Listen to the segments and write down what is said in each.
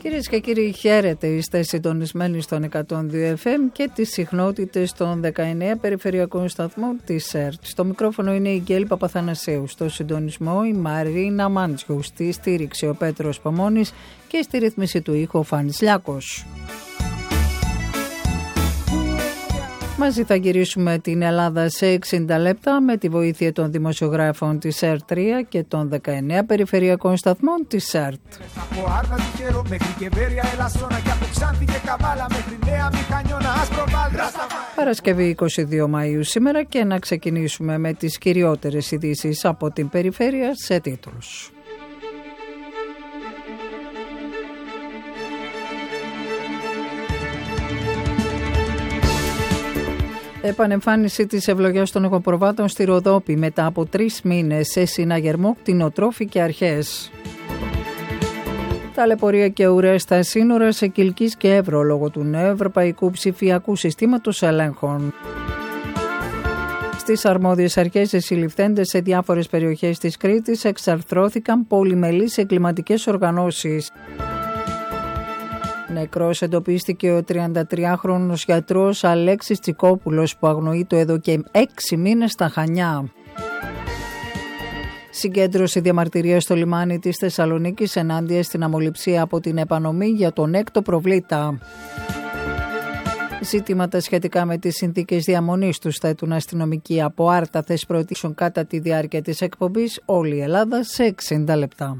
Κυρίες και κύριοι, χαίρετε. Είστε συντονισμένοι στον 102 FM και τις συχνότητες των 19 περιφερειακών σταθμών της ΕΡΤ. Στο μικρόφωνο είναι η Γκέλη Παπαθανασίου. Στο συντονισμό η Μαρίνα Μάντσιου. Στη στήριξη ο Πέτρος Παμώνης και στη ρύθμιση του ήχου ο Φάνης Λιάκος. Μαζί θα γυρίσουμε την Ελλάδα σε 60 λεπτά με τη βοήθεια των δημοσιογράφων της ΕΡΤ3 και των 19 περιφερειακών σταθμών της ΕΡΤ. Παρασκευή 22 Μαΐου σήμερα και να ξεκινήσουμε με τις κυριότερες ειδήσεις από την περιφέρεια σε τίτλους. Επανεμφάνιση της ευλογιάς των εγωπροβάτων στη Ροδόπη μετά από 3 μήνες σε συναγερμό κτηνοτρόφοι και αρχές. Ταλαιπωρία και ουρές στα σύνορα σε Κιλκής και Εύρο λόγω του νέου ευρωπαϊκού ψηφιακού συστήματος ελέγχων. Στις αρμόδιες αρχές οι συλληφθέντες σε διάφορες περιοχές της Κρήτης εξαρθρώθηκαν πολυμελείς εγκληματικές οργανώσεις. Νεκρός εντοπίστηκε ο 33χρονος γιατρός Αλέξης Τσικόπουλος που αγνοείται εδώ και 6 μήνες στα Χανιά. Συγκέντρωση διαμαρτυρίας στο λιμάνι της Θεσσαλονίκης ενάντια στην αμοληψία από την επανομή για τον έκτο προβλήτα. Ζητήματα σχετικά με τις συνθήκες διαμονής τους θέτουν αστυνομικοί από Άρταθες προετήσεων κατά τη διάρκεια της εκπομπής όλη η Ελλάδα σε 60 λεπτά.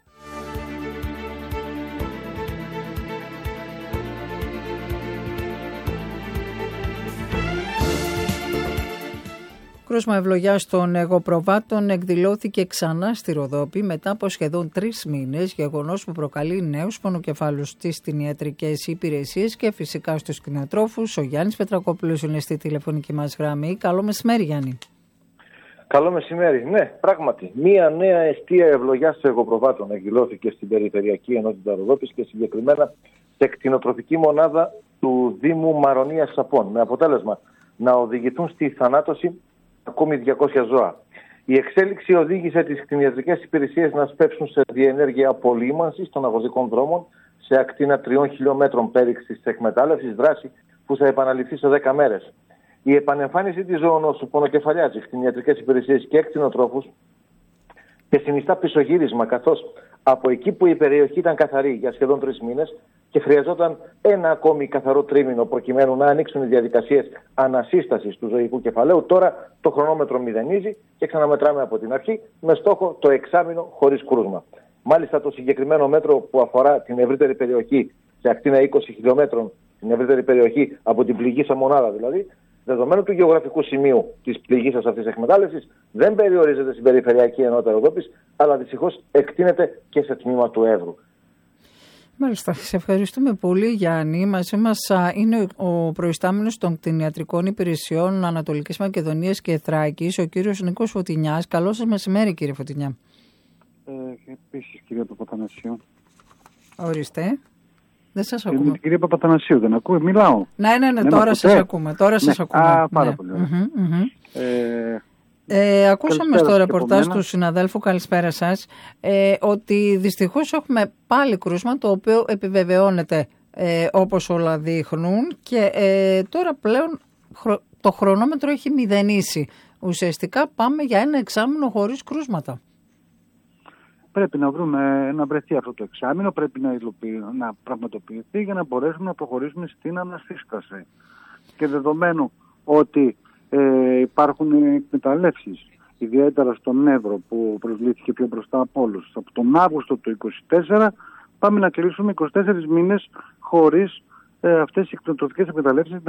Κρούσμα ευλογιάς των εγωπροβάτων εκδηλώθηκε ξανά στη Ροδόπη μετά από σχεδόν 3 μήνες, γεγονός που προκαλεί νέους πονοκεφάλους στις κτηνιατρικές υπηρεσίες και φυσικά στους κτηνιατρόφους. Ο Γιάννης Πετρακόπουλος είναι στη τηλεφωνική μας γραμμή. Καλό μεσημέρι, Γιάννη. Καλό μεσημέρι. Ναι, πράγματι. Μία νέα εστία ευλογιάς των εγωπροβάτων εκδηλώθηκε στην Περιφερειακή Ενότητα Ροδόπης και συγκεκριμένα σε κτηνοτροφική μονάδα του Δήμου Μαρονίας Σαπών, με αποτέλεσμα να οδηγηθούν στη θανάτωση ακόμη 200 ζώα. Η εξέλιξη οδήγησε τις κτηνιατρικές υπηρεσίες να σπεύσουν σε διενέργεια απολύμανσης των αγωγικών δρόμων σε ακτίνα 3 χιλιόμετρων πέριξης της εκμετάλλευσης, δράση που θα επαναληφθεί σε 10 μέρες. Η επανεμφάνιση της ζωονόσου πονοκεφαλιάζει κτηνιατρικές υπηρεσίες και κτηνοτρόφους και συνιστά πισωγύρισμα, καθώς από εκεί που η περιοχή ήταν καθαρή για σχεδόν 3 μήνες και χρειαζόταν ένα ακόμη καθαρό τρίμηνο προκειμένου να ανοίξουν οι διαδικασίες ανασύστασης του ζωικού κεφαλαίου, τώρα το χρονόμετρο μηδενίζει και ξαναμετράμε από την αρχή με στόχο το εξάμηνο χωρίς κρούσμα. Μάλιστα το συγκεκριμένο μέτρο που αφορά την ευρύτερη περιοχή, σε ακτίνα 20 χιλιόμετρων, την ευρύτερη περιοχή από την πληγήσα μονάδα δηλαδή, δεδομένου του γεωγραφικού σημείου της πληγήσας αυτής της εκμετάλλευσης, δεν περιορίζεται στην Περιφερειακή Ενότητα Ροδόπης, αλλά δυστυχώς εκτείνεται και σε τμήμα του Εύρου. Μάλιστα, σε ευχαριστούμε πολύ, Γιάννη. Μαζί μας είναι ο προϊστάμενος των κτηνιατρικών υπηρεσιών Ανατολικής Μακεδονίας και Θράκης, ο κύριος Νίκος Φωτεινιάς. Καλό σας μεσημέρι, κύριε Φωτεινιά. Επίσης, κυρία Παπαθανασίου. Ορίστε. Δεν σας ακούμε. Την κυρία Παπαθανασίου δεν ακούω, μιλάω. Ναι, τώρα σας ακούμε. Σας ακούμε. Πάρα πολύ ωραία. Ακούσαμε στο ρεπορτάζ του συναδέλφου, καλησπέρα σας, ότι δυστυχώς έχουμε πάλι κρούσμα το οποίο επιβεβαιώνεται όπως όλα δείχνουν και τώρα πλέον το χρονόμετρο έχει μηδενίσει. Ουσιαστικά πάμε για ένα εξάμηνο χωρίς κρούσματα. Πρέπει να βρεθεί αυτό το εξάμηνο, πρέπει να πραγματοποιηθεί για να μπορέσουμε να προχωρήσουμε στην ανασύσταση. Και δεδομένου ότι υπάρχουν εκμεταλλεύσεις, ιδιαίτερα στον Εύρο που προσβλήθηκε πιο μπροστά από όλους, από τον Αύγουστο του 2024 πάμε να κλείσουμε 24 μήνες χωρίς αυτές οι κτηνοτροφικές εκμεταλλεύσεις